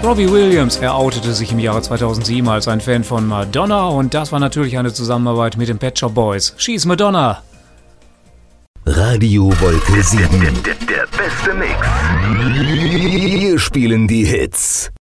Robbie Williams, er outete sich im Jahre 2007 als ein Fan von Madonna und das war natürlich eine Zusammenarbeit mit den Pet Shop Boys. She's Madonna! Radio Wolke 7. Der beste Mix. Wir spielen die Hits.